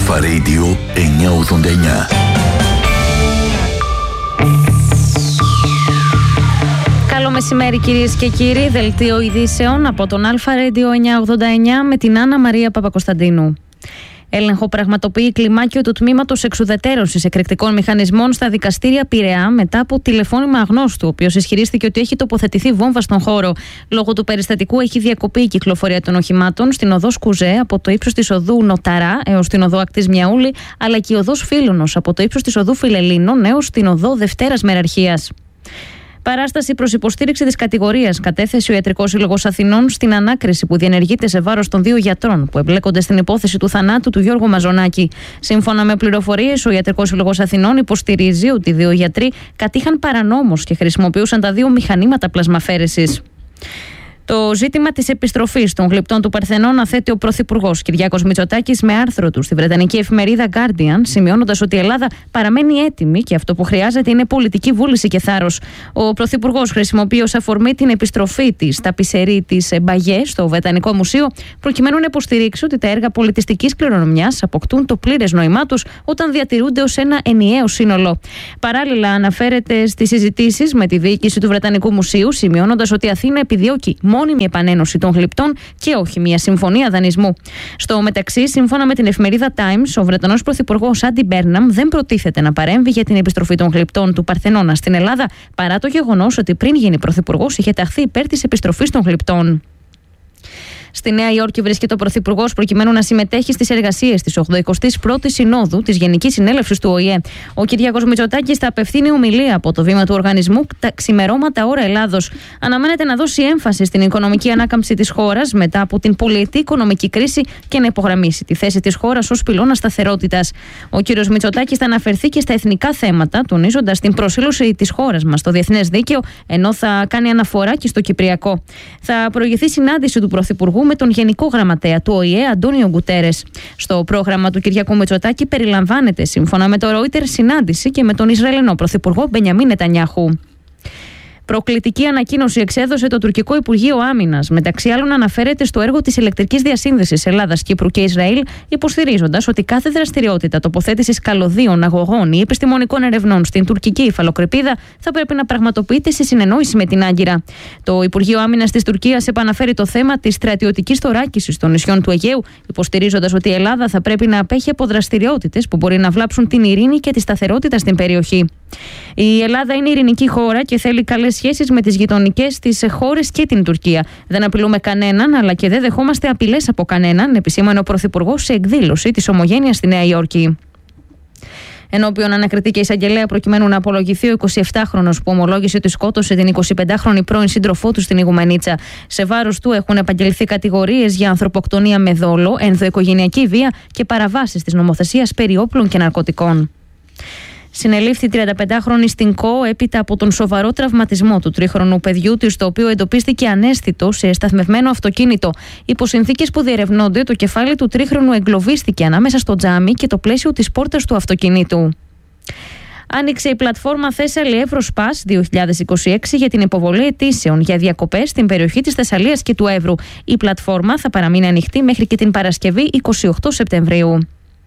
Αλφα Radio 989. Καλό μεσημέρι κυρίες και κύριοι, δελτίο ειδήσεων από τον Αλφα Radio 989 με την Άννα Μαρία Παπακοσταντίνου. Έλεγχο πραγματοποιεί κλιμάκιο του τμήματος εξουδετερώσης εκρηκτικών μηχανισμών στα δικαστήρια Πειραιά μετά από τηλεφώνημα αγνώστου, ο οποίος ισχυρίστηκε ότι έχει τοποθετηθεί βόμβα στον χώρο. Λόγω του περιστατικού έχει διακοπεί η κυκλοφορία των οχημάτων στην οδό Σκουζέ από το ύψος της οδού Νοταρά έως την οδό Ακτής Μιαούλη, αλλά και η οδός Φίλωνος από το ύψος της οδού Φιλελλήνων έως την οδό Δευτέρας Μεραρχίας. Παράσταση προς υποστήριξη της κατηγορίας κατέθεσε ο Ιατρικός Σύλλογος Αθηνών στην ανάκριση που διενεργείται σε βάρος των δύο γιατρών που εμπλέκονται στην υπόθεση του θανάτου του Γιώργου Μαζονάκη. Σύμφωνα με πληροφορίες, ο Ιατρικός Σύλλογος Αθηνών υποστηρίζει ότι οι δύο γιατροί κατήχαν παρανόμως και χρησιμοποιούσαν τα δύο μηχανήματα πλασμαφέρεσης. Το ζήτημα της επιστροφής των γλυπτών του Παρθενώνα θέτει ο Πρωθυπουργός Κυριάκος Μητσοτάκης με άρθρο του στη βρετανική εφημερίδα Guardian, σημειώνοντας ότι η Ελλάδα παραμένει έτοιμη και αυτό που χρειάζεται είναι πολιτική βούληση και θάρρος. Ο Πρωθυπουργός χρησιμοποιεί ως αφορμή την επιστροφή της ταπισερή της Μπαγιέ στο Βρετανικό Μουσείο, προκειμένου να υποστηρίξει ότι τα έργα πολιτιστικής κληρονομιάς αποκτούν το πλήρες νόημά τους όταν διατηρούνται ως ένα ενιαίο σύνολο. Παράλληλα, αναφέρεται στις συζητήσεις με τη διοίκηση του Βρετανικού Μουσείου, σημειώνοντας ότι η Αθήνα επιδιώκει μόνιμη επανένωση των γλυπτών και όχι μια συμφωνία δανεισμού. Στο μεταξύ, σύμφωνα με την εφημερίδα Times, ο Βρετανός Πρωθυπουργός Άντι Μπέρναμ δεν προτίθεται να παρέμβει για την επιστροφή των γλυπτών του Παρθενώνα στην Ελλάδα, παρά το γεγονός ότι πριν γίνει πρωθυπουργός είχε ταχθεί υπέρ της επιστροφής των γλυπτών. Στη Νέα Υόρκη βρίσκεται ο Πρωθυπουργός προκειμένου να συμμετέχει στις εργασίες της 81ης Συνόδου της Γενικής Συνέλευσης του ΟΗΕ. Ο Κυριάκος Μητσοτάκης θα απευθύνει ομιλία από το βήμα του οργανισμού τα ξημερώματα ώρα Ελλάδος. Αναμένεται να δώσει έμφαση στην οικονομική ανάκαμψη της χώρας μετά από την πολυετή οικονομική κρίση και να υπογραμμίσει τη θέση της χώρας ως πυλώνα σταθερότητας. Ο κ. Μητσοτάκης θα αναφερθεί και στα εθνικά θέματα, τονίζοντας την προσήλωση της χώρας μας στο διεθνές δίκαιο, ενώ θα κάνει αναφορά και στο Κυπριακό. Θα προηγηθεί συνάντηση του Πρωθυπουργού με τον Γενικό Γραμματέα του ΟΗΕ, Αντώνιο Γκουτέρες. Στο πρόγραμμα του Κυριάκου Μητσοτάκη περιλαμβάνεται, σύμφωνα με το Reuters, συνάντηση και με τον Ισραηλινό Πρωθυπουργό Μπενιαμίν Νετανιάχου. Προκλητική ανακοίνωση εξέδωσε το τουρκικό Υπουργείο Άμυνας. Μεταξύ άλλων, αναφέρεται στο έργο της ηλεκτρικής διασύνδεσης Ελλάδας, Κύπρου και Ισραήλ, υποστηρίζοντας ότι κάθε δραστηριότητα τοποθέτησης καλωδίων, αγωγών ή επιστημονικών ερευνών στην τουρκική υφαλοκρηπίδα θα πρέπει να πραγματοποιείται σε συνεννόηση με την Άγκυρα. Το Υπουργείο Άμυνας της Τουρκίας επαναφέρει το θέμα της στρατιωτικής θωράκισης των νησιών του Αιγαίου, υποστηρίζοντας ότι η Ελλάδα θα πρέπει να απέχει από δραστηριότητες που μπορεί να βλάψουν την ειρήνη και τη σταθερότητα στην περιοχή. Η Ελλάδα είναι ειρηνική χώρα και θέλει καλές σχέσεις με τις γειτονικές της χώρες και την Τουρκία. Δεν απειλούμε κανέναν, αλλά και δεν δεχόμαστε απειλές από κανέναν, επισήμανε ο Πρωθυπουργός σε εκδήλωση της Ομογένειας στη Νέα Υόρκη. Ενώπιον ανακριτή και εισαγγελέα προκειμένου να απολογηθεί ο 27χρονος που ομολόγησε ότι σκότωσε την 25χρονη πρώην σύντροφό του στην Ιγουμενίτσα. Σε βάρος του έχουν επαγγελθεί κατηγορίες για ανθρωποκτονία με δόλο, ενδοοικογενειακή βία και παραβάσεις της νομοθεσίας περί όπλων και ναρκωτικών. Συνελήφθη 35χρονη στην ΚΟ έπειτα από τον σοβαρό τραυματισμό του τρίχρονου παιδιού της, το οποίο εντοπίστηκε αναίσθητο σε σταθμευμένο αυτοκίνητο. Υπό συνθήκες που διερευνώνται, το κεφάλι του τρίχρονου εγκλωβίστηκε ανάμεσα στο τζάμι και το πλαίσιο της πόρτας του αυτοκινήτου. Άνοιξε η πλατφόρμα Thessaly Evros-Pass 2026 για την υποβολή αιτήσεων για διακοπές στην περιοχή της Θεσσαλίας και του Εύρου. Η πλατφόρμα θα παραμείνει ανοιχτή μέχρι και την Παρασκευή 28 Σεπτεμβρίου.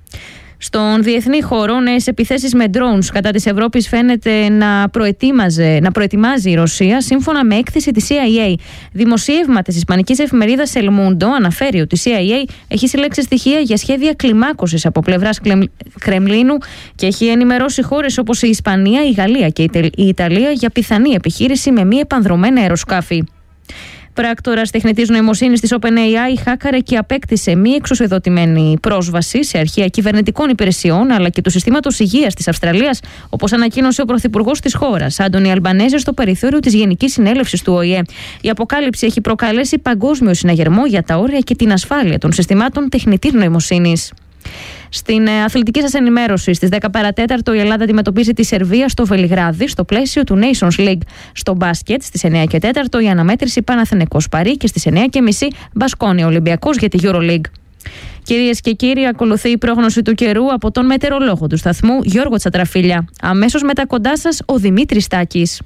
Στον διεθνή χώρο, νέες επιθέσεις με drones κατά της Ευρώπης φαίνεται να προετοιμάζει η Ρωσία, σύμφωνα με έκθεση της CIA. Δημοσίευμα της ισπανικής εφημερίδας El Mundo αναφέρει ότι η CIA έχει συλλέξει στοιχεία για σχέδια κλιμάκωσης από πλευράς Κρεμλίνου και έχει ενημερώσει χώρες όπως η Ισπανία, η Γαλλία και η Ιταλία για πιθανή επιχείρηση με μη επανδρωμένα αεροσκάφη. Πράκτορας τεχνητής νοημοσύνης της OpenAI χάκαρε και απέκτησε μη εξουσιοδοτημένη πρόσβαση σε αρχεία κυβερνητικών υπηρεσιών αλλά και του συστήματος υγείας της Αυστραλίας, όπως ανακοίνωσε ο πρωθυπουργός της χώρας, Άντονι Αλμπανέζε, στο περιθώριο της Γενικής Συνέλευσης του ΟΗΕ. Η αποκάλυψη έχει προκαλέσει παγκόσμιο συναγερμό για τα όρια και την ασφάλεια των συστημάτων τεχνητής νοημοσύνης. Στην αθλητική σας ενημέρωση, στις 10 παρατέταρτο η Ελλάδα αντιμετωπίζει τη Σερβία στο Βελιγράδι στο πλαίσιο του Nations League. Στο μπάσκετ, στις 9 και 4 η αναμέτρηση Παναθηναϊκός Παρί και στις 9:30 Μπασκόνια Ολυμπιακός για τη EuroLeague. Κυρίες και κύριοι, ακολουθεί η πρόγνωση του καιρού από τον μετεωρολόγο του σταθμού Γιώργο Τσατραφίλια. Αμέσως μετά κοντά σας ο Δημήτρης Τάκης.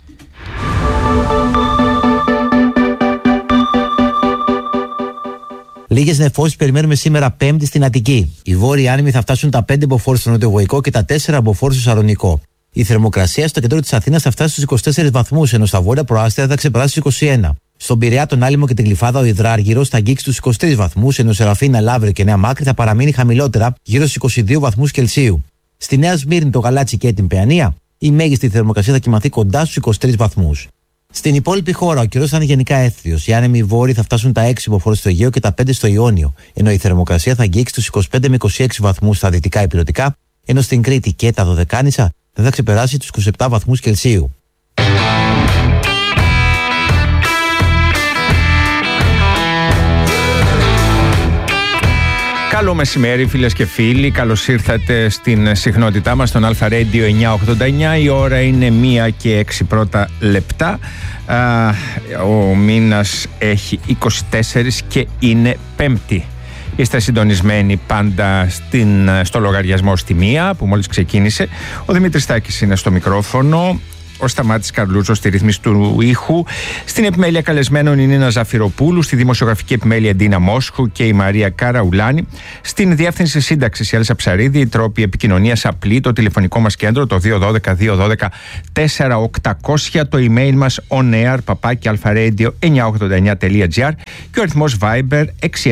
Λίγες νεφώσεις περιμένουμε σήμερα Πέμπτη στην Αττική. Οι βόρειοι άνεμοι θα φτάσουν τα 5 μποφόρ στο νοτιοβοϊκό και τα 4 μποφόρ στο Σαλονικό. Η θερμοκρασία στο κέντρο της Αθήνας θα φτάσει στους 24 βαθμούς, ενώ στα βόρεια προάστια θα ξεπεράσει τους 21. Στον Πειραιά, τον Άλυμο και την Γλυφάδα, ο Υδράργυρος θα αγγίξει τους 23 βαθμούς, ενώ Σεραφίνα, Λαύριο και Νέα Μάκρη θα παραμείνει χαμηλότερα, γύρω στους 22 βαθμούς Κελσίου. Στη Νέα Σμύρνη, το Γαλάτσι και την Παιανία, η μέγιστη θερμοκρασία θα κοιμαθεί κοντά στους 23 βαθμούς. Στην υπόλοιπη χώρα, ο καιρός θα είναι γενικά έθριος. Οι άνεμοι βόρειοι θα φτάσουν τα 6 μποφόρ στο Αιγαίο και τα 5 στο Ιόνιο, ενώ η θερμοκρασία θα αγγίξει τους 25 με 26 βαθμούς στα δυτικά υπηρετικά, ενώ στην Κρήτη και τα Δωδεκάνησα δεν θα ξεπεράσει τους 27 βαθμούς Κελσίου. Καλό μεσημέρι φίλες και φίλοι, καλώς ήρθατε στην συχνότητά μας στον Αλφα Radio 989. Η ώρα είναι 1 και 6 πρώτα λεπτά. Ο μήνας έχει 24 και είναι Πέμπτη. Είστε συντονισμένοι πάντα στο λογαριασμό στη μία που μόλις ξεκίνησε. Ο Δημήτρης Τάκης είναι στο μικρόφωνο. Ο Σταμάτης Καρλούτσος στη ρύθμιση του ήχου. Στην επιμέλεια καλεσμένων είναι η Νίνα Ζαφυροπούλου. Στη δημοσιογραφική επιμέλεια Ντίνα Μόσχου και η Μαρία Καραουλάνη. Στην διεύθυνση σύνταξης η Έλσα Ψαρίδη. Οι τρόποι επικοινωνίας απλή. Το τηλεφωνικό μας κέντρο το 212-212-4800. Το email μας onair@alfaradio989.gr. Και ο αριθμός Viber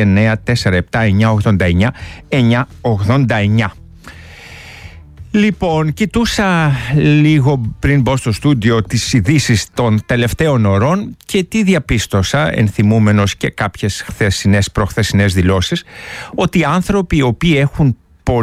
6947-989-989. Λοιπόν, κοιτούσα λίγο πριν μπω στο στούντιο τις ειδήσεις των τελευταίων ωρών και τι διαπίστωσα, ενθυμούμενος και κάποιες προχθεσινές δηλώσεις, ότι άνθρωποι οι οποίοι έχουν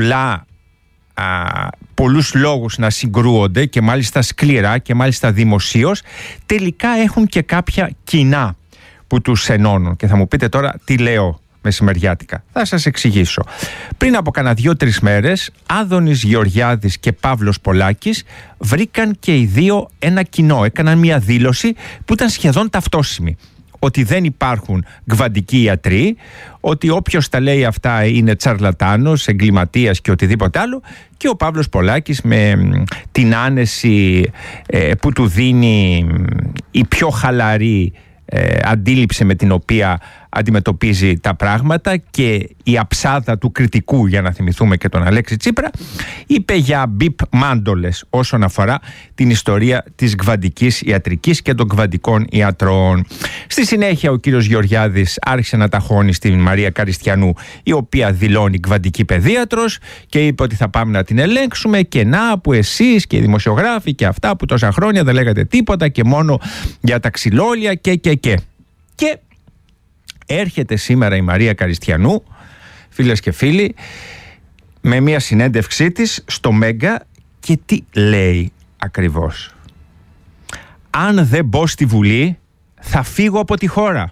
πολλούς λόγους να συγκρούονται και μάλιστα σκληρά και μάλιστα δημοσίως, τελικά έχουν και κάποια κοινά που τους ενώνουν. Και θα μου πείτε τώρα τι λέω μεσημεριάτικα. Θα σας εξηγήσω. Πριν από κανένα 2-3 μέρες, Άδωνης Γεωργιάδης και Παύλος Πολάκης βρήκαν και οι δύο ένα κοινό. Έκαναν μια δήλωση που ήταν σχεδόν ταυτόσιμη. Ότι δεν υπάρχουν γκβαντικοί ιατροί, ότι όποιος τα λέει αυτά είναι τσαρλατάνος, εγκληματίας και οτιδήποτε άλλο, και ο Παύλος Πολάκης με την άνεση που του δίνει η πιο χαλαρή αντίληψη με την οποία αντιμετωπίζει τα πράγματα και η αψάδα του κριτικού, για να θυμηθούμε και τον Αλέξη Τσίπρα, είπε για μπιπ μάντολες όσον αφορά την ιστορία της γκβαντικής ιατρικής και των γκβαντικών ιατρών. Στη συνέχεια ο κύριος Γεωργιάδης άρχισε να ταχώνει στην Μαρία Καριστιανού, η οποία δηλώνει γκβαντική παιδίατρος, και είπε ότι θα πάμε να την ελέγξουμε, και να που εσείς και οι δημοσιογράφοι και αυτά που τόσα χρόνια δεν λέγατε τίποτα και μόνο για τα ξυλόλια και έρχεται σήμερα η Μαρία Καριστιανού, φίλες και φίλοι, με μια συνέντευξή της στο Μέγκα, και τι λέει ακριβώς? Αν δεν μπω στη Βουλή θα φύγω από τη χώρα.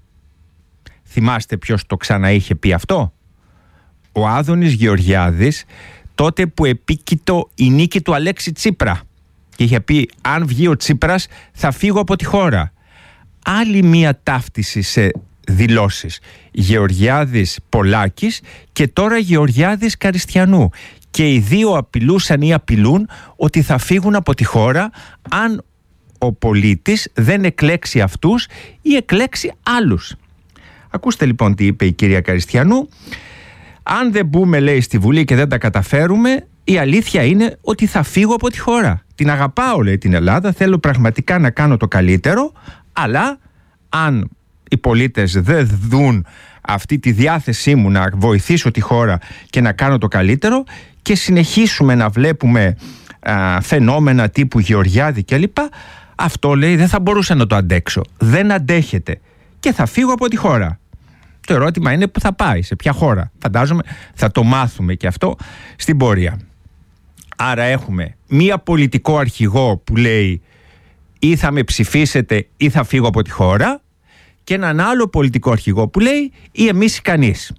Θυμάστε ποιος το ξαναείχε πει αυτό? Ο Άδωνης Γεωργιάδης, τότε που επίκειτο η νίκη του Αλέξη Τσίπρα, και είχε πει αν βγει ο Τσίπρας θα φύγω από τη χώρα. Άλλη μία ταύτιση σε δηλώσεις. Γεωργιάδης Πολάκης και τώρα Γεωργιάδης Καριστιανού. Και οι δύο απειλούσαν ή απειλούν ότι θα φύγουν από τη χώρα αν ο πολίτης δεν εκλέξει αυτούς ή εκλέξει άλλους. Ακούστε λοιπόν τι είπε η κυρία Καριστιανού. Αν δεν μπούμε, λέει, στη Βουλή και δεν τα καταφέρουμε, η αλήθεια είναι ότι θα φύγω από τη χώρα. Την αγαπάω, λέει, την Ελλάδα, θέλω πραγματικά να κάνω το καλύτερο, αλλά αν οι πολίτες δεν δουν αυτή τη διάθεσή μου να βοηθήσω τη χώρα και να κάνω το καλύτερο και συνεχίσουμε να βλέπουμε φαινόμενα τύπου Γεωργιάδη κλπ, αυτό, λέει, δεν θα μπορούσα να το αντέξω. Δεν αντέχεται και θα φύγω από τη χώρα. Το ερώτημα είναι που θα πάει, σε ποια χώρα. Φαντάζομαι θα το μάθουμε και αυτό στην πορεία. Άρα έχουμε μία πολιτικό αρχηγό που λέει ή θα με ψηφίσετε ή θα φύγω από τη χώρα, και έναν άλλο πολιτικό αρχηγό που λέει ή εμείς ή κανείς.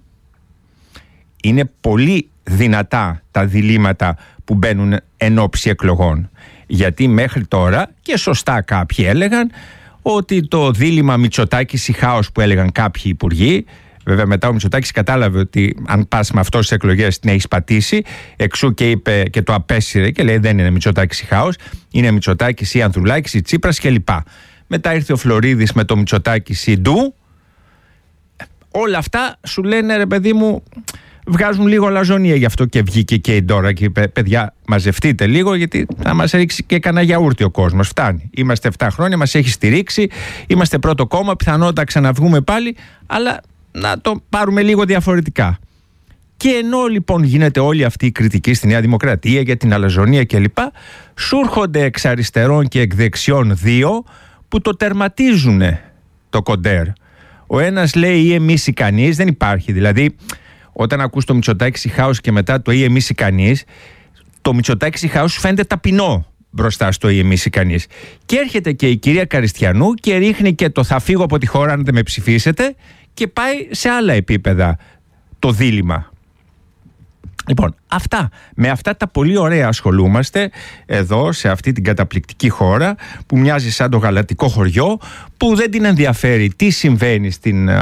Είναι πολύ δυνατά τα διλήμματα που μπαίνουν εν ώψη εκλογών, γιατί μέχρι τώρα, και σωστά κάποιοι έλεγαν, ότι το δίλημμα Μητσοτάκης ή χάος που έλεγαν κάποιοι υπουργοί, βέβαια μετά ο Μητσοτάκης κατάλαβε ότι αν πας με αυτό στις εκλογές την έχεις πατήσει, εξού και είπε και το απέσυρε και λέει δεν είναι Μητσοτάκης ή χάος, είναι Μητσοτάκης ή Ανδρουλάκης ή Τσίπρας κλπ. Μετά ήρθε ο Φλωρίδης με το Μητσοτάκη ή Ντου. όλα αυτά σου λένε, ρε παιδί μου, βγάζουν λίγο λαζονία. Γι' αυτό και βγήκε και η Ντόρα και είπε: παιδιά, μαζευτείτε λίγο, γιατί θα μας ρίξει και κανένα γιαούρτι ο κόσμος. Φτάνει. Είμαστε 7 χρόνια, μας έχει στηρίξει. Είμαστε πρώτο κόμμα. Πιθανότατα ξαναβγούμε πάλι, αλλά να το πάρουμε λίγο διαφορετικά. Και ενώ λοιπόν γίνεται όλη αυτή η κριτική στη Νέα Δημοκρατία για την αλαζονία κλπ., σου έρχονται εξ αριστερών και εκ δεξιών δύο που το τερματίζουν το κοντέρ. Ο ένας λέει ή εμείς ή κανείς, δεν υπάρχει. Δηλαδή, όταν ακούς το Μητσοτάκη Χάους και μετά το ή εμείς ή κανείς, το Μητσοτάκη Χάους φαίνεται ταπεινό μπροστά στο ή εμείς ή κανείς. Και έρχεται και η κυρία Καριστιανού και ρίχνει και το θα φύγω από τη χώρα αν δεν με ψηφίσετε και πάει σε άλλα επίπεδα το δίλημμα. Λοιπόν, με αυτά τα πολύ ωραία ασχολούμαστε εδώ σε αυτή την καταπληκτική χώρα που μοιάζει σαν το γαλατικό χωριό, που δεν την ενδιαφέρει τι συμβαίνει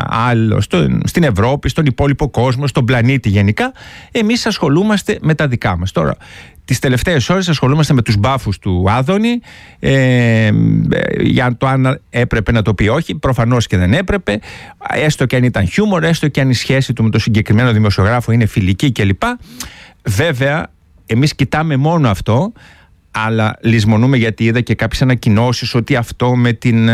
στην Ευρώπη, στον υπόλοιπο κόσμο, στον πλανήτη γενικά. Εμείς ασχολούμαστε με τα δικά μας. Τώρα, τις τελευταίες ώρες ασχολούμαστε με τους μπάφους του Άδωνη, για το αν έπρεπε να το πει όχι. Προφανώς και δεν έπρεπε, έστω και αν ήταν χιούμορ, έστω και αν η σχέση του με το συγκεκριμένο δημοσιογράφο είναι φιλική κλπ. Βέβαια, εμείς κοιτάμε μόνο αυτό, αλλά λησμονούμε, γιατί είδα και κάποιες ανακοινώσεις ότι αυτό με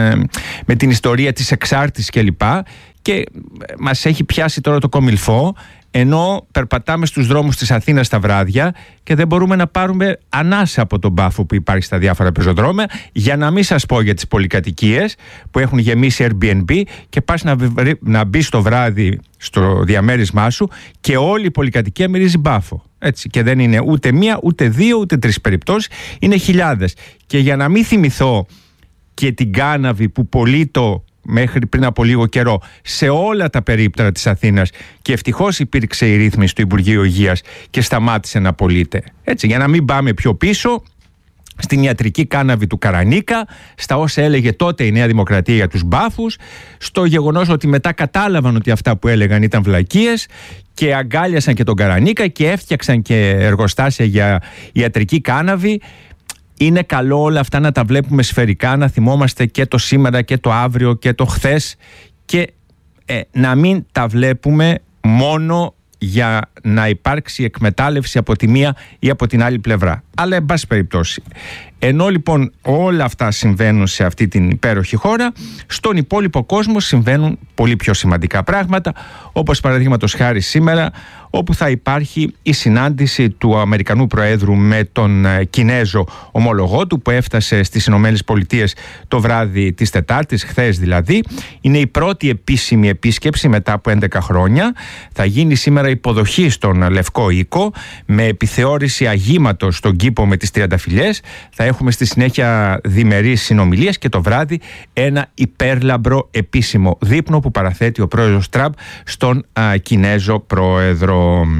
την ιστορία της εξάρτησης κλπ. Και μας έχει πιάσει τώρα το κομιλφό, ενώ περπατάμε στους δρόμους της Αθήνας τα βράδια και δεν μπορούμε να πάρουμε ανάσα από τον μπάφο που υπάρχει στα διάφορα πεζοδρόμια, για να μην σας πω για τις πολυκατοικίες που έχουν γεμίσει Airbnb και πας να μπεις το βράδυ στο διαμέρισμά σου και όλη η πολυκατοικία μυρίζει μπάφο. Έτσι, και δεν είναι ούτε μία, ούτε δύο, ούτε τρεις περιπτώσεις, είναι χιλιάδες. Και για να μην θυμηθώ και την κάναβη που πωλείτο μέχρι πριν από λίγο καιρό σε όλα τα περίπτερα της Αθήνας, και ευτυχώς υπήρξε η ρύθμιση του Υπουργείου Υγείας και σταμάτησε να πωλείται. Έτσι, για να μην πάμε πιο πίσω στην ιατρική κάναβη του Καρανίκα, στα όσα έλεγε τότε η Νέα Δημοκρατία για τους μπάφους, στο γεγονός ότι μετά κατάλαβαν ότι αυτά που έλεγαν ήταν βλακίες και αγκάλιασαν και τον Καρανίκα και έφτιαξαν και εργοστάσια για ιατρική κάναβη. Είναι καλό όλα αυτά να τα βλέπουμε σφαιρικά, να θυμόμαστε και το σήμερα και το αύριο και το χθες, και να μην τα βλέπουμε μόνο για να υπάρξει εκμετάλλευση από τη μία ή από την άλλη πλευρά. Αλλά εν πάση περιπτώσει, ενώ λοιπόν όλα αυτά συμβαίνουν σε αυτή την υπέροχη χώρα, στον υπόλοιπο κόσμο συμβαίνουν πολύ πιο σημαντικά πράγματα, όπως παραδείγματος χάρη σήμερα, όπου θα υπάρχει η συνάντηση του Αμερικανού Προέδρου με τον Κινέζο ομολογό του, που έφτασε στις Ηνωμένες Πολιτείες το βράδυ της Τετάρτης, χθες δηλαδή. Είναι η πρώτη επίσημη επίσκεψη μετά από 11 χρόνια. Θα γίνει σήμερα υποδοχή στον Λευκό Οίκο με επιθεώρηση αγήματος στον κήπο με τις τριανταφυλιές. Θα έχουμε στη συνέχεια διμερείς συνομιλίες και το βράδυ ένα υπέρλαμπρο επίσημο δείπνο που παραθέτει ο πρόεδρος Τραμπ στον Κινέζο πρόεδρο.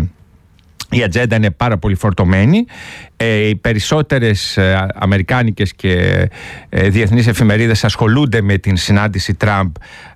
Η ατζέντα είναι πάρα πολύ φορτωμένη. Οι περισσότερες αμερικάνικες και διεθνείς εφημερίδες ασχολούνται με την συνάντηση Τραμπ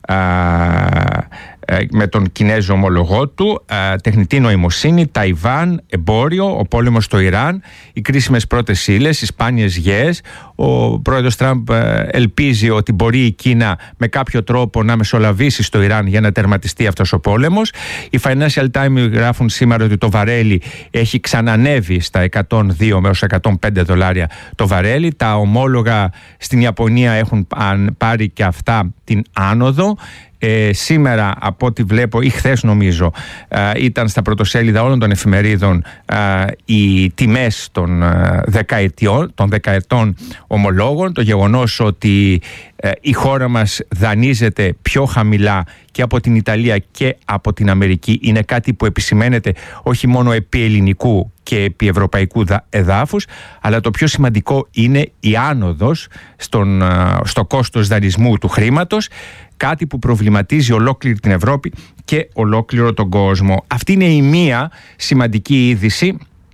με τον Κινέζο ομολογό του. Τεχνητή νοημοσύνη, Ταϊβάν, εμπόριο, ο πόλεμος στο Ιράν, οι κρίσιμες πρώτες ύλες, οι σπάνιες γέες. Ο πρόεδρος Τραμπ ελπίζει ότι μπορεί η Κίνα με κάποιο τρόπο να μεσολαβήσει στο Ιράν για να τερματιστεί αυτός ο πόλεμος. Οι Financial Times γράφουν σήμερα ότι το βαρέλι έχει ξανανεύει στα 102 έως 105 δολάρια το βαρέλι. Τα ομόλογα στην Ιαπωνία έχουν πάρει και αυτά την άνοδο. Σήμερα, από ό,τι βλέπω, ή χθες νομίζω, ήταν στα πρωτοσέλιδα όλων των εφημερίδων οι τιμές των δεκαετών ομολόγων. Το γεγονός ότι η χώρα μας δανείζεται πιο χαμηλά και από την Ιταλία και από την Αμερική είναι κάτι που επισημαίνεται όχι μόνο επί ελληνικού και επί ευρωπαϊκού εδάφους, αλλά το πιο σημαντικό είναι η άνοδος στο κόστος δανεισμού του χρήματος, κάτι που προβληματίζει ολόκληρη την Ευρώπη και ολόκληρο τον κόσμο. Αυτή είναι η μία σημαντική είδηση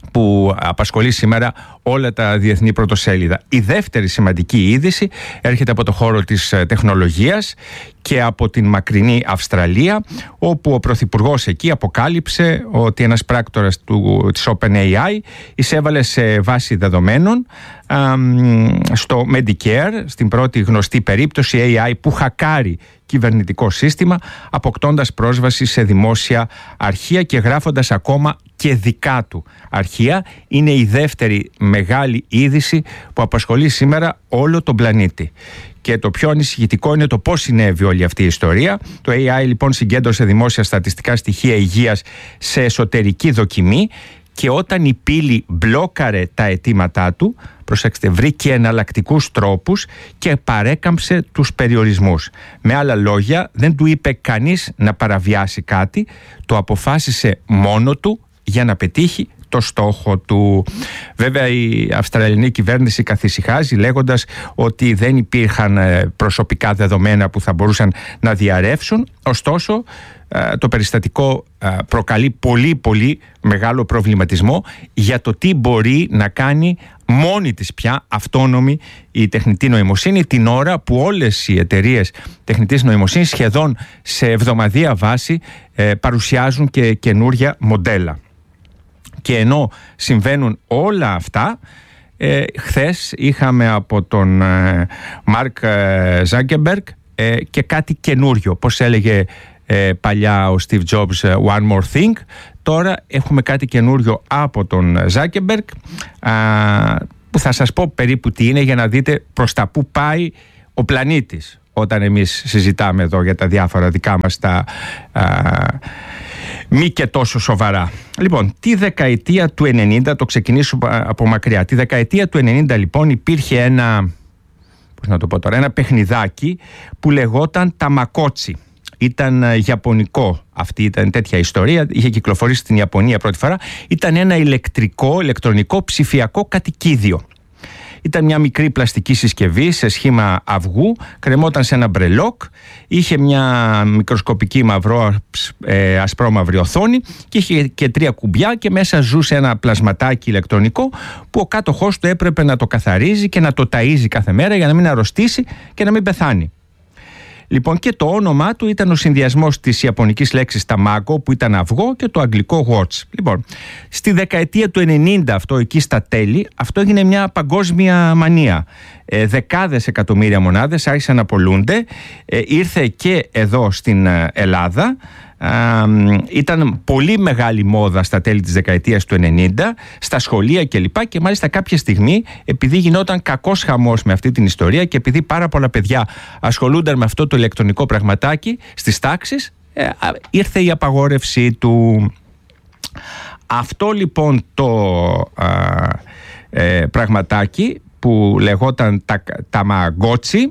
που απασχολεί σήμερα όλα τα διεθνή πρωτοσέλιδα. Η δεύτερη σημαντική είδηση έρχεται από το χώρο της τεχνολογίας και από την μακρινή Αυστραλία, όπου ο Πρωθυπουργός εκεί αποκάλυψε ότι ένας πράκτορας της OpenAI εισέβαλε σε βάση δεδομένων στο Medicare, στην πρώτη γνωστή περίπτωση AI που χακάρει κυβερνητικό σύστημα, αποκτώντας πρόσβαση σε δημόσια αρχεία και γράφοντας ακόμα και δικά του αρχεία. Είναι η δεύτερη μεγάλη είδηση που απασχολεί σήμερα όλο τον πλανήτη. Και το πιο ανησυχητικό είναι το πώς συνέβη όλη αυτή η ιστορία. Το AI λοιπόν συγκέντρωσε δημόσια στατιστικά στοιχεία υγείας σε εσωτερική δοκιμή και όταν η πύλη μπλόκαρε τα αιτήματά του, προσέξτε, βρήκε εναλλακτικούς τρόπους και παρέκαμψε τους περιορισμούς. Με άλλα λόγια, δεν του είπε κανείς να παραβιάσει κάτι, το αποφάσισε μόνο του για να πετύχει το στόχο του. Βέβαια η Αυστραλιανή κυβέρνηση καθησυχάζει λέγοντας ότι δεν υπήρχαν προσωπικά δεδομένα που θα μπορούσαν να διαρρεύσουν. Ωστόσο το περιστατικό προκαλεί πολύ μεγάλο προβληματισμό για το τι μπορεί να κάνει μόνη της πια αυτόνομη η τεχνητή νοημοσύνη, την ώρα που όλες οι εταιρείες τεχνητής νοημοσύνης σχεδόν σε εβδομαδιαία βάση παρουσιάζουν και καινούρια μοντέλα. Και ενώ συμβαίνουν όλα αυτά, χθες είχαμε από τον Μάρκ Ζάκεμπεργκ και κάτι καινούριο. Πώς έλεγε παλιά ο Steve Jobs, one more thing. Τώρα έχουμε κάτι καινούριο από τον Ζάκεμπεργκ, που θα σας πω περίπου τι είναι για να δείτε προς τα που πάει ο πλανήτης όταν εμείς συζητάμε εδώ για τα διάφορα δικά μας τα μη και τόσο σοβαρά. Λοιπόν, τη δεκαετία του 90, το ξεκινήσω από μακριά, τη δεκαετία του 90 λοιπόν υπήρχε ένα παιχνιδάκι που λεγόταν Tamagotchi. Ήταν ιαπωνικό, αυτή ήταν τέτοια ιστορία, είχε κυκλοφορήσει στην Ιαπωνία πρώτη φορά. Ήταν ένα ηλεκτρονικό ψηφιακό κατοικίδιο. Ήταν μια μικρή πλαστική συσκευή σε σχήμα αυγού, κρεμόταν σε ένα μπρελόκ, είχε μια μικροσκοπική ασπρόμαυρη οθόνη και είχε και 3 κουμπιά και μέσα ζούσε ένα πλασματάκι ηλεκτρονικό που ο κάτοχός του έπρεπε να το καθαρίζει και να το ταΐζει κάθε μέρα για να μην αρρωστήσει και να μην πεθάνει. Λοιπόν, και το όνομά του ήταν ο συνδυασμός της ιαπωνικής λέξης Tamago, που ήταν αυγό, και το αγγλικό watch. Λοιπόν, στη δεκαετία του 90, αυτό εκεί στα τέλη, αυτό έγινε μια παγκόσμια μανία. Δεκάδες εκατομμύρια μονάδες άρχισαν να πωλούνται. Ήρθε και εδώ στην Ελλάδα. Ήταν πολύ μεγάλη μόδα στα τέλη της δεκαετίας του 90 στα σχολεία κλπ. Και μάλιστα κάποια στιγμή, επειδή γινόταν κακός χαμός με αυτή την ιστορία και επειδή πάρα πολλά παιδιά ασχολούνταν με αυτό το ηλεκτρονικό πραγματάκι στις τάξεις, ήρθε η απαγόρευσή του. Αυτό λοιπόν το πραγματάκι που λεγόταν Tamagotchi,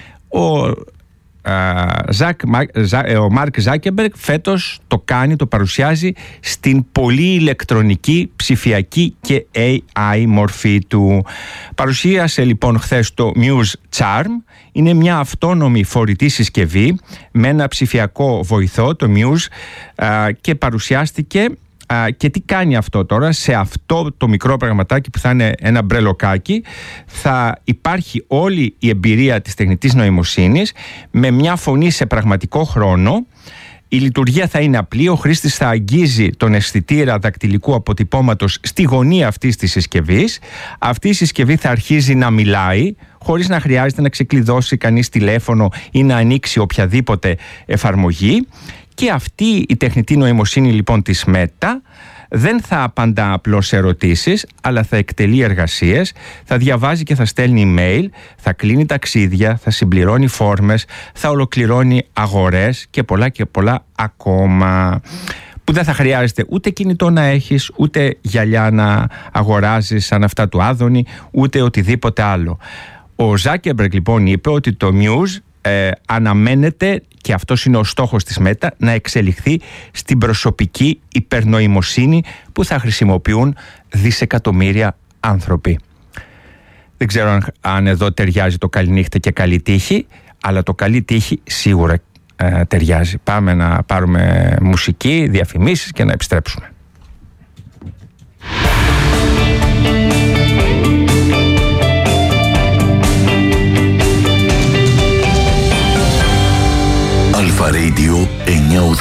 ο Μάρκ Ζάκεμπεργκ φέτος το παρουσιάζει στην πολύ ηλεκτρονική, ψηφιακή και AI μορφή του. Παρουσίασε λοιπόν χθες το Muse Charm. Είναι μια αυτόνομη φορητή συσκευή με ένα ψηφιακό βοηθό, το Muse, και παρουσιάστηκε. Και τι κάνει αυτό τώρα? Σε αυτό το μικρό πραγματάκι που θα είναι ένα μπρελοκάκι θα υπάρχει όλη η εμπειρία της τεχνητής νοημοσύνης με μια φωνή σε πραγματικό χρόνο. Η λειτουργία θα είναι απλή. Ο χρήστης θα αγγίζει τον αισθητήρα δακτυλικού αποτυπώματος στη γωνία αυτής της συσκευής. Αυτή η συσκευή θα αρχίζει να μιλάει χωρίς να χρειάζεται να ξεκλειδώσει κανείς τηλέφωνο ή να ανοίξει οποιαδήποτε εφαρμογή. Και αυτή η τεχνητή νοημοσύνη λοιπόν της Meta δεν θα απαντά απλώς σε ερωτήσεις, αλλά θα εκτελεί εργασίες, θα διαβάζει και θα στέλνει email, θα κλείνει ταξίδια, θα συμπληρώνει φόρμες, θα ολοκληρώνει αγορές και πολλά ακόμα, που δεν θα χρειάζεται ούτε κινητό να έχεις, ούτε γυαλιά να αγοράζεις σαν αυτά του Άδωνη, ούτε οτιδήποτε άλλο. Ο Ζάκεμπεργκ λοιπόν είπε ότι το Muse αναμένεται, και αυτός είναι ο στόχος της Meta, να εξελιχθεί στην προσωπική υπερνοημοσύνη που θα χρησιμοποιούν δισεκατομμύρια άνθρωποι. Δεν ξέρω αν εδώ ταιριάζει το καληνύχτα και καλή τύχη, αλλά το καλή τύχη σίγουρα ταιριάζει. Πάμε να πάρουμε μουσική, διαφημίσεις και να επιστρέψουμε.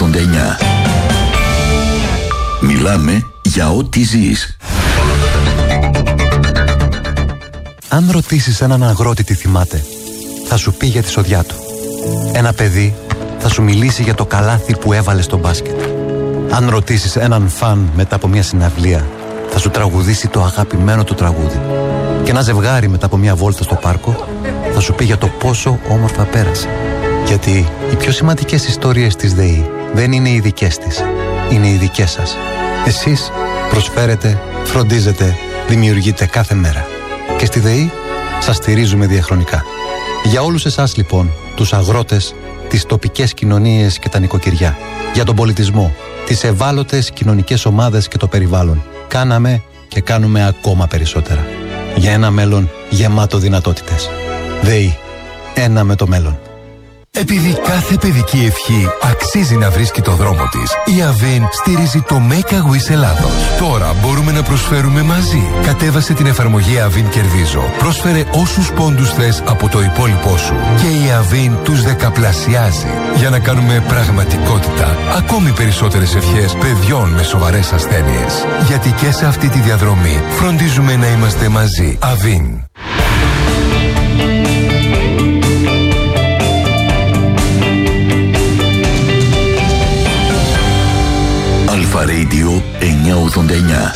Μιλάμε για ό,τι ζεις. Αν ρωτήσεις έναν αγρότη τι θυμάται, θα σου πει για τη σοδιά του. Ένα παιδί θα σου μιλήσει για το καλάθι που έβαλε στο μπάσκετ. Αν ρωτήσεις έναν φαν μετά από μια συναυλία, θα σου τραγουδήσει το αγαπημένο του τραγούδι. Και ένα ζευγάρι μετά από μια βόλτα στο πάρκο θα σου πει για το πόσο όμορφα πέρασε. Γιατί οι πιο σημαντικές ιστορίες της ΔΕΗ δεν είναι οι δικές της, είναι οι δικές σας. Εσείς προσφέρετε, φροντίζετε, δημιουργείτε κάθε μέρα. Και στη ΔΕΗ σας στηρίζουμε διαχρονικά. Για όλους εσάς λοιπόν, τους αγρότες, τις τοπικές κοινωνίες και τα νοικοκυριά, για τον πολιτισμό, τις ευάλωτες κοινωνικές ομάδες και το περιβάλλον, κάναμε και κάνουμε ακόμα περισσότερα. Για ένα μέλλον γεμάτο δυνατότητες. ΔΕΗ. Ένα με το μέλλον. Επειδή κάθε παιδική ευχή αξίζει να βρίσκει το δρόμο της, η Avin στηρίζει το Make a Wish Ελλάδος. Τώρα μπορούμε να προσφέρουμε μαζί. Κατέβασε την εφαρμογή Avin Κερδίζω. Πρόσφερε όσους πόντους θες από το υπόλοιπό σου και η Avin τους δεκαπλασιάζει για να κάνουμε πραγματικότητα ακόμη περισσότερες ευχές παιδιών με σοβαρές ασθένειες. Γιατί και σε αυτή τη διαδρομή φροντίζουμε να είμαστε μαζί. Avin. Αλφα Radio 989.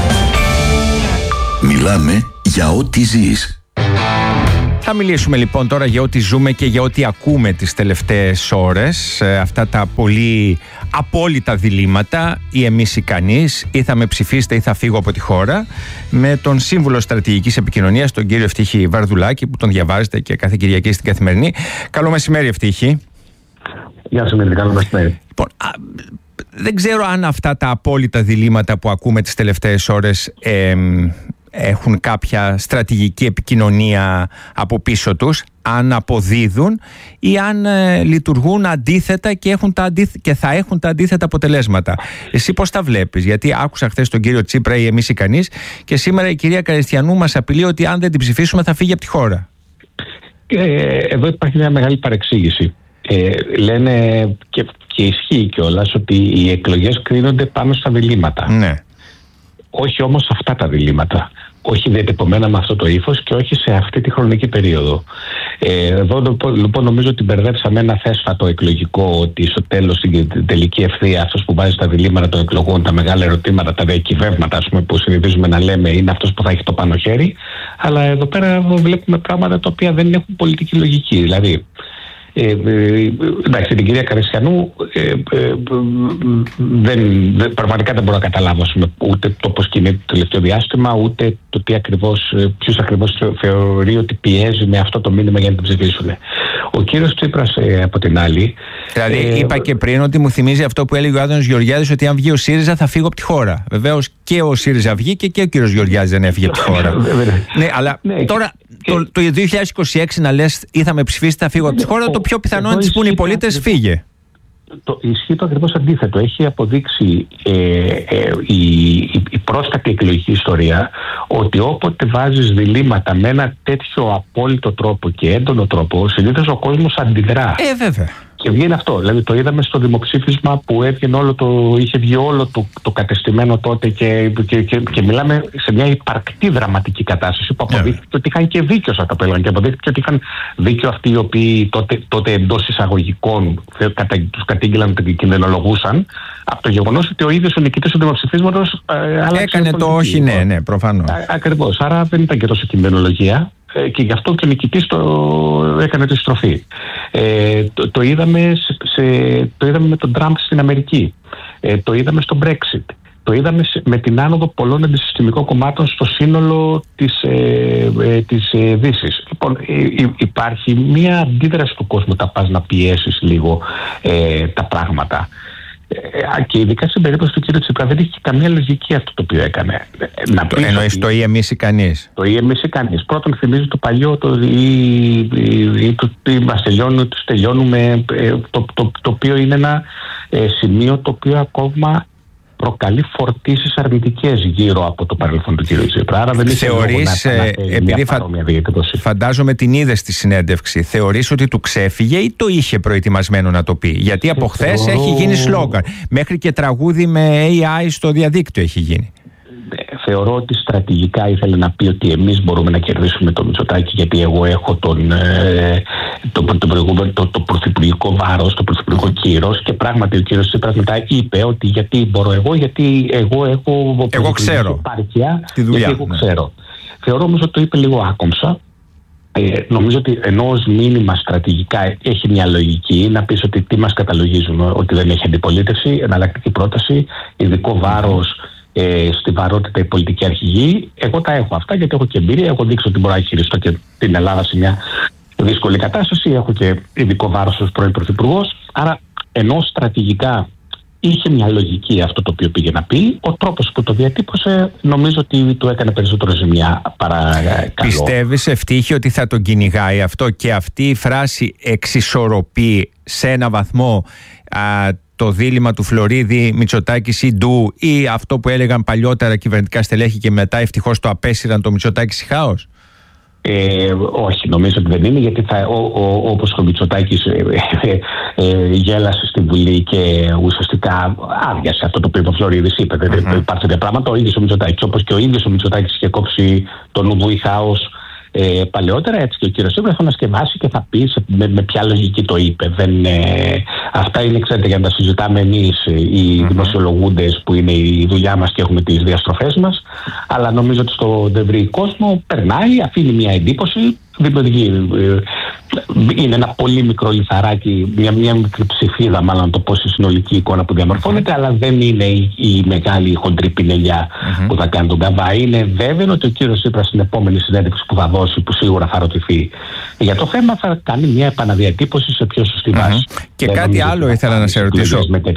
Μιλάμε για ό,τι ζεις. Θα μιλήσουμε λοιπόν τώρα για ό,τι ζούμε και για ό,τι ακούμε τις τελευταίες ώρες. Αυτά τα πολύ απόλυτα διλήμματα, ή εμείς ή κανείς, ή θα με ψηφίσετε ή θα φύγω από τη χώρα, με τον Σύμβουλο Στρατηγικής Επικοινωνίας, τον κύριο Ευτύχη Βαρδουλάκη, που τον διαβάζετε και κάθε Κυριακή στην Καθημερινή. Καλό μεσημέρι, Ευτύχη. Γεια σας, καλό μεσημέρι. Λοιπόν, δεν ξέρω αν αυτά τα απόλυτα διλήμματα που ακούμε τις τελευταίες ώρες έχουν κάποια στρατηγική επικοινωνία από πίσω τους, αν αποδίδουν ή αν λειτουργούν αντίθετα και θα έχουν τα αντίθετα αποτελέσματα. Εσύ πώς τα βλέπεις? Γιατί άκουσα χθες τον κύριο Τσίπρα ή εμείς ή κανείς, και σήμερα η κυρία Καριστιανού μας απειλεί ότι αν δεν την ψηφίσουμε θα φύγει από τη χώρα. Εδώ υπάρχει μια μεγάλη παρεξήγηση. Λένε και ισχύει κιόλας ότι οι εκλογές κρίνονται πάνω στα διλήμματα. Ναι. Όχι όμως αυτά τα διλήμματα. Όχι διατυπωμένα με αυτό το ύφος και όχι σε αυτή τη χρονική περίοδο. Εδώ λοιπόν νομίζω ότι μπερδέψαμε ένα θέσφατο εκλογικό, ότι στο τέλος, στην τελική ευθεία, αυτός που βάζει τα διλήμματα των εκλογών, τα μεγάλα ερωτήματα, τα διακυβεύματα, ας πούμε, που συνηθίζουμε να λέμε, είναι αυτός που θα έχει το πάνω χέρι. Αλλά εδώ πέρα βλέπουμε πράγματα τα οποία δεν έχουν πολιτική λογική. Δηλαδή, εντάξει, την κυρία Καριστιανού πραγματικά δεν μπορώ να καταλάβω, ούτε το πώς κινείται το τελευταίο διάστημα, ούτε το ποιους ακριβώς θεωρεί ότι πιέζει με αυτό το μήνυμα για να την ψηφίσουν. Ο κύριος Τσίπρας από την άλλη, δηλαδή είπα και πριν ότι μου θυμίζει αυτό που έλεγε ο Άδωνης Γεωργιάδης, ότι αν βγει ο ΣΥΡΙΖΑ θα φύγω από τη χώρα. Βεβαίως και ο ΣΥΡΙΖΑ βγήκε και ο κύριος Γεωργιάδης δεν έφυγε από τη χώρα. Ναι, αλλά τώρα το 2026 να λες ή θα με ψηφίσετε θα φύγω από τη χώρα, το πιο πιθανό είναι να τις πούν οι πολίτες φύγε. Ισχύει το ακριβώς αντίθετο. Έχει αποδείξει η πρόσφατη εκλογική ιστορία ότι όποτε βάζεις διλήμματα με ένα τέτοιο απόλυτο τρόπο και έντονο τρόπο, συνήθως ο κόσμος αντιδρά. Βέβαια. Και βγαίνει αυτό. Δηλαδή το είδαμε στο δημοψήφισμα που είχε βγει όλο το κατεστημένο τότε και μιλάμε σε μια υπαρκτή δραματική κατάσταση που αποδείχθηκε ότι είχαν και δίκιο σε αυτά που έλεγαν, και αποδείχθηκε ότι είχαν δίκιο αυτοί οι οποίοι τότε εντός εισαγωγικών τους κατήγγειλαν και κινδυνολογούσαν από το γεγονός ότι ο ίδιος ο νικητής του δημοψηφίσματος έκανε το όχι, ναι, προφανώς. Ακριβώς. Άρα δεν ήταν και τόσο κινδυνολογία. Και γι' αυτό και ο νικητής έκανε τη στροφή. Το είδαμε με τον Τραμπ στην Αμερική. Το είδαμε στο Brexit. Το είδαμε με την άνοδο πολλών αντισυστημικών κομμάτων στο σύνολο της Δύσης. Λοιπόν, υπάρχει μια αντίδραση του κόσμου όταν πας να πιέσεις λίγο τα πράγματα. Και ειδικά στην περίπτωση του κ. Τσίπρα δεν έχει καμία λογική αυτό το οποίο έκανε. Εννοείς το ή εμείς ή κανείς? Το ή εμείς ή κανείς. Πρώτον, θυμίζει το παλιό, ή μας τελειώνουν, τους τελειώνουμε, το οποίο είναι ένα σημείο το οποίο ακόμα προκαλεί φορτίσεις αρνητικές γύρω από το παρελθόν του κ. Τσίπρα. Άρα δεν θεωρείς, επειδή φαντάζομαι την είδες στη συνέντευξη, θεωρείς ότι του ξέφυγε ή το είχε προετοιμασμένο να το πει? Γιατί από χθες έχει γίνει σλόγγαν. Μέχρι και τραγούδι με AI στο διαδίκτυο έχει γίνει. Θεωρώ ότι στρατηγικά ήθελε να πει ότι εμείς μπορούμε να κερδίσουμε το Μητσοτάκη, γιατί εγώ έχω το πρωθυπουργικό βάρος, το πρωθυπουργικό κύρος, και πράγματι ο κύριος Τσίπρας μετά είπε ότι γιατί μπορώ εγώ, γιατί εγώ ξέρω επάρκεια, γιατί εγώ ξέρω. Θεωρώ όμως ότι το είπε λίγο άκομψα. Νομίζω ότι ενώ ως μήνυμα στρατηγικά έχει μια λογική να πεις ότι τι μας καταλογίζουν, ότι δεν έχει αντιπολίτευση, εναλλακτική πρόταση, ειδικό βάρος στη βαρότητα η πολιτική αρχηγή. Εγώ τα έχω αυτά γιατί έχω και εμπειρία, έχω δείξει ότι μπορώ να χειριστώ και την Ελλάδα σε μια δύσκολη κατάσταση, έχω και ειδικό βάρος ως πρώην πρωθυπουργός. Άρα ενώ στρατηγικά είχε μια λογική αυτό το οποίο πήγε να πει, ο τρόπος που το διατύπωσε νομίζω ότι του έκανε περισσότερο ζημιά παρά καλό. Πιστεύεις, Ευτύχη, ότι θα τον κυνηγάει αυτό και αυτή η φράση εξισορροπεί σε ένα βαθμό το δίλημμα του Φλωρίδη, Μητσοτάκης ή Ντου, ή αυτό που έλεγαν παλιότερα κυβερνητικά στελέχη και μετά ευτυχώς το απέσυραν, το Μητσοτάκης χάος? Όχι, νομίζω ότι δεν είναι, γιατί όπως ο Μητσοτάκης γέλασε στη Βουλή και ουσιαστικά άδειασε αυτό το οποίο ο Φλωρίδης είπε. Δεν υπάρχει τέτοια πράγματα. Ο ίδιος ο Μητσοτάκης, όπως και ο ίδιος ο Μητσοτάκης είχε κόψει τον Ουβούι χάος παλαιότερα, έτσι και ο κύριος Τσίπρας θα ανασκευάσει και θα πει με ποια λογική το είπε. Αυτά είναι, ξέρετε, για να τα συζητάμε εμείς οι δημοσιολογούντες, που είναι η δουλειά μας και έχουμε τις διαστροφές μας, αλλά νομίζω ότι στο ευρύ κόσμο περνάει, αφήνει μια εντύπωση, δημιουργεί. Είναι ένα πολύ μικρό λιθαράκι, μια μικρή ψηφίδα, μάλλον να το πω, στη συνολική εικόνα που διαμορφώνεται, αλλά δεν είναι η μεγάλη χοντρή πινελιά που θα κάνει τον καβά. Είναι βέβαιο ότι ο κύριος Τσίπρας στην επόμενη συνέντευξη που θα δώσει, που σίγουρα θα ρωτηθεί για το θέμα, θα κάνει μια επαναδιατύπωση σε πιο σωστή βάση. Και κάτι άλλο ήθελα να σε ρωτήσω.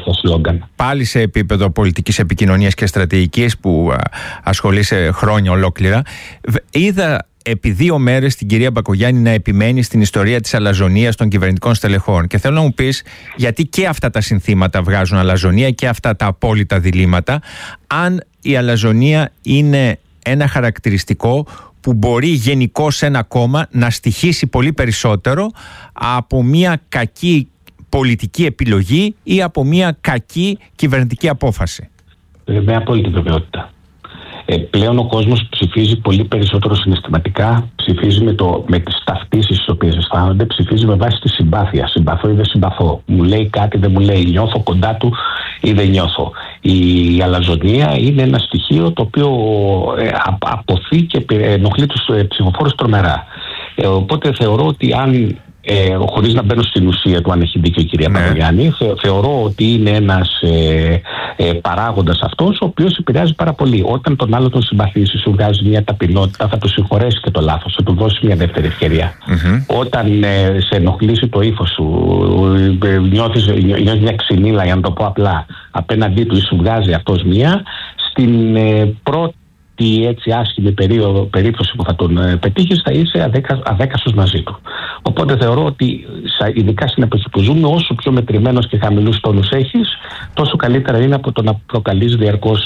Πάλι σε επίπεδο πολιτικής επικοινωνίας και στρατηγικής που ασχολείσαι χρόνια ολόκληρα, είδα επί 2 μέρες την κυρία Μπακογιάννη να επιμένει στην ιστορία της αλαζονίας των κυβερνητικών στελεχών. Και θέλω να μου πεις, γιατί και αυτά τα συνθήματα βγάζουν αλαζονία και αυτά τα απόλυτα διλήμματα, αν η αλαζονία είναι ένα χαρακτηριστικό που μπορεί γενικώς ένα κόμμα να στοιχήσει πολύ περισσότερο από μια κακή πολιτική επιλογή ή από μια κακή κυβερνητική απόφαση? Με απόλυτη βεβαιότητα. Πλέον ο κόσμος ψηφίζει πολύ περισσότερο συναισθηματικά, ψηφίζει με τις ταυτίσεις τις οποίες αισθάνονται, ψηφίζει με βάση τη συμπάθεια. Συμπαθώ ή δεν συμπαθώ. Μου λέει κάτι, δεν μου λέει. Νιώθω κοντά του ή δεν νιώθω. Η αλαζονία είναι ένα στοιχείο το οποίο αποθεί και ενοχλεί τους ψηφοφόρους τρομερά. Οπότε θεωρώ ότι αν, χωρίς να μπαίνω στην ουσία του αν έχει δίκιο η κυρία Μπακογιάννη, θεωρώ ότι είναι ένας παράγοντας αυτός ο οποίος επηρεάζει πάρα πολύ. Όταν τον άλλο τον συμπαθήσει, σου βγάζει μια ταπεινότητα, θα του συγχωρέσει και το λάθος, θα του δώσει μια δεύτερη ευκαιρία. Όταν σε ενοχλήσει το ύφος σου, νιώθεις μια ξυνήλα, για να το πω απλά, απέναντί του, ή σου βγάζει αυτός μια, στην πρώτη έτσι άσχημη περίπτωση που θα τον πετύχεις, θα είσαι αδέκαστος μαζί του. Οπότε θεωρώ ότι ειδικά στην εποχή που ζούμε, όσο πιο μετρημένος και χαμηλούς τόνους έχεις, τόσο καλύτερα είναι από το να προκαλείς διαρκώς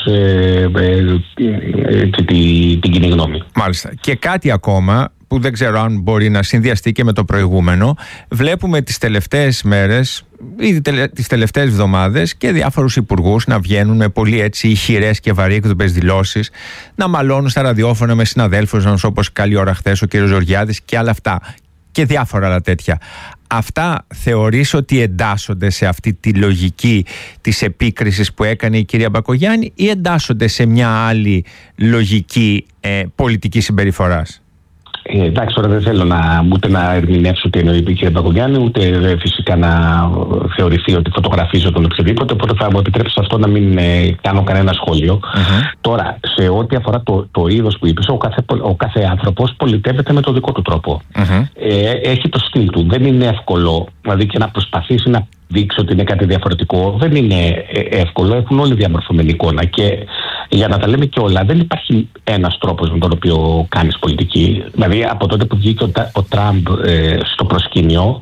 την κοινή γνώμη. Μάλιστα. Και κάτι ακόμα που δεν ξέρω αν μπορεί να συνδυαστεί και με το προηγούμενο. Βλέπουμε τις τελευταίες μέρες ή τις τελευταίες εβδομάδες και διάφορους υπουργούς να βγαίνουν με πολύ έτσι ηχηρές και βαρύκδουπες δηλώσεις, να μαλώνουν στα ραδιόφωνα με συναδέλφους μας, όπως καλή ώρα χθες ο κ. Ζοριάδης και άλλα αυτά και διάφορα άλλα τέτοια. Αυτά θεωρείς ότι εντάσσονται σε αυτή τη λογική της επίκρισης που έκανε η κυρία Μπακογιάννη ή εντάσσονται σε μια άλλη λογική πολιτικής συμπεριφοράς? Εντάξει, τώρα δεν θέλω ούτε να ερμηνεύσω τι εννοεί η κυρία Μπακογιάννη, ούτε φυσικά να θεωρηθεί ότι φωτογραφίζω τον οποιοδήποτε. Οπότε θα μου επιτρέψει αυτό να μην κάνω κανένα σχόλιο. Τώρα, σε ό,τι αφορά το είδος που είπες, ο κάθε άνθρωπος πολιτεύεται με τον δικό του τρόπο. Έχει το στυλ του. Δεν είναι εύκολο, δηλαδή, και να προσπαθήσει να δείξει ότι είναι κάτι διαφορετικό. Δεν είναι εύκολο. Έχουν όλοι διαμορφωμένη εικόνα. Και για να τα λέμε και όλα, δεν υπάρχει ένας τρόπος με τον οποίο κάνεις πολιτική. Δηλαδή, από τότε που βγήκε ο Τραμπ στο προσκήνιο,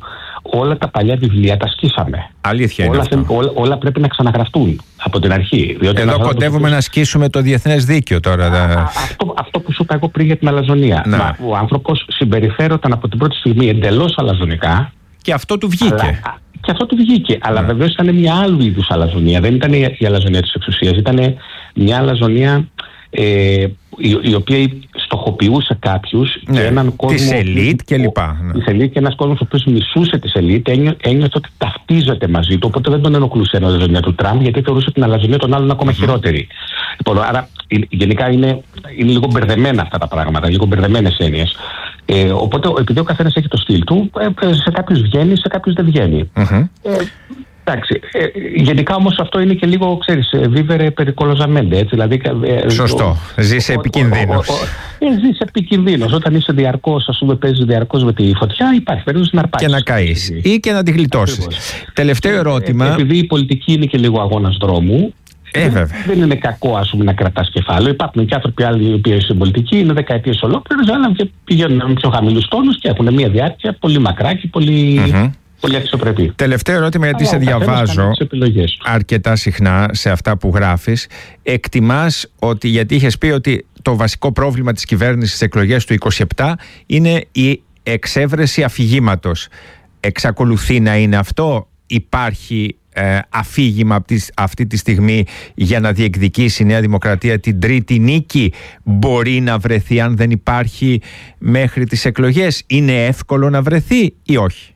όλα τα παλιά βιβλία τα σκίσαμε. Αλήθεια είναι αυτό. Όλα πρέπει να ξαναγραφτούν από την αρχή. Εδώ κοντεύουμε να σκίσουμε το διεθνές δίκαιο τώρα. Αυτό που σου είπα εγώ πριν για την αλαζονία. Ο άνθρωπος συμπεριφέρονταν από την πρώτη στιγμή εντελώς αλαζονικά. Και αυτό του βγήκε. Αλλά βεβαίως ήταν μια άλλου είδους αλαζονία. Δεν ήταν η αλαζονία της εξουσίας. Ήταν μια αλαζονία η οποία στοχοποιούσε κάποιους και έναν κόσμο. Της ελίτ και λοιπά. Της ελίτ και ένας κόσμος ο οποίος μισούσε της ελίτ, ένιωθε ότι ταυτίζεται μαζί του. Οπότε δεν τον ενοχλούσε η αλαζονία του Τραμπ, γιατί θεωρούσε την αλαζονία των άλλων ακόμα χειρότερη. Λοιπόν, άρα γενικά είναι λίγο μπερδεμένα αυτά τα πράγματα, λίγο μπερδεμένες έννοιες. Οπότε επειδή ο καθένας έχει το στυλ του, σε κάποιους βγαίνει, σε κάποιους δεν βγαίνει. Εντάξει, γενικά όμως αυτό είναι και λίγο, ξέρεις, βίβερε περικολοζαμέντε, έτσι, δηλαδή... Σωστό, ζεις επικινδύνος. Ζεις επικινδύνος, όταν είσαι διαρκώς, ας πούμε, παίζεις διαρκώς με τη φωτιά, υπάρχει περίπτωση να αρπάξεις. Και να καείς ή και να τη γλιτώσεις. Τελευταίο ερώτημα... Επειδή η πολιτική είναι και λίγο αγώνας δρόμου, δεν είναι κακό, ας πούμε, να κρατάς κεφάλαιο. Υπάρχουν και άνθρωποι άλλοι οι οποίοι στην πολιτική είναι δεκαετίες ολόκληρες, αλλά πηγαίνουν με πιο χαμηλούς τόνους και έχουν μια διάρκεια πολύ μακρά και πολύ αξιοπρεπή. Τελευταίο ερώτημα, γιατί σε διαβάζω αρκετά συχνά σε αυτά που γράφεις. Εκτιμάς ότι, γιατί είχες πει ότι το βασικό πρόβλημα της κυβέρνησης στις εκλογές του 27 είναι η εξέβρεση αφηγήματος. Εξακολουθεί να είναι αυτό? Υπάρχει αφήγημα αυτή τη στιγμή για να διεκδικήσει η Νέα Δημοκρατία την τρίτη νίκη? Μπορεί να βρεθεί αν δεν υπάρχει μέχρι τις εκλογές? Είναι εύκολο να βρεθεί ή όχι?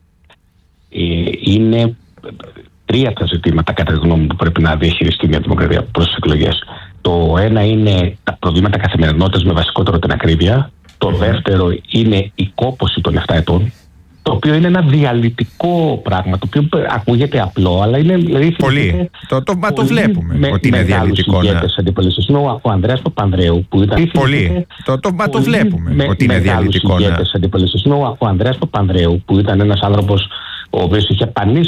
Είναι τρία τα ζητήματα, κατά τη γνώμη μου, που πρέπει να διαχειριστεί η Νέα Δημοκρατία προς τις εκλογές. Το ένα είναι τα προβλήματα καθημερινότητας, με βασικότερο την ακρίβεια. Το δεύτερο είναι η κόπωση των 7 ετών, το οποίο είναι ένα διαλυτικό πράγμα, το οποίο ακούγεται απλό, αλλά είναι... Δηλαδή, πολύ. Το βλέπουμε ότι είναι διαλυτικό. Ο Ανδρέας Παπανδρέου, που ήταν... Πολύ. Το βλέπουμε ότι είναι διαλυτικό. Ο Ανδρέας Παπανδρέου, που ήταν ένας άνθρωπος ο οποίος είχε πανίσει